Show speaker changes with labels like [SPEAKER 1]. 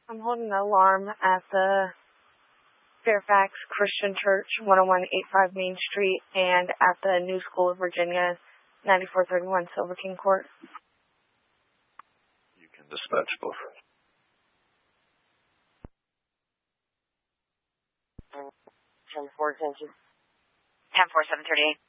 [SPEAKER 1] I'm holding the alarm at the Fairfax Christian Church, 10185 Main Street, and at the New School of Virginia, 9431 Silver King Court.
[SPEAKER 2] You can dispatch both.
[SPEAKER 3] 10-4, attention.
[SPEAKER 4] 10-4, 738.